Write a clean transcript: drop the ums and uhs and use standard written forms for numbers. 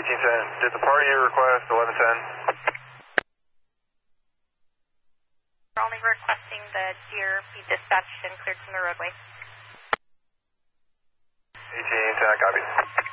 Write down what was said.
1810. Did the party request 1110? We're only requesting the Deer be dispatched and cleared from the roadway. 1810, copy.